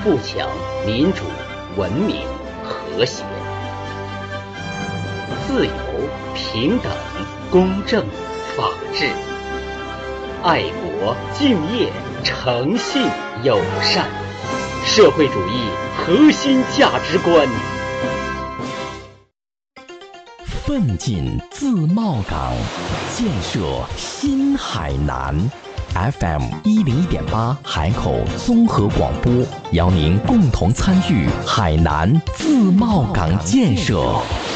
富强、民主、文明、和谐。自由、平等、公正、法治。爱国、敬业、诚信、友善。社会主义核心价值观。 奋进自贸港，建设新海南。FM 101.8海口综合广播，邀您共同参与海南自贸港建设。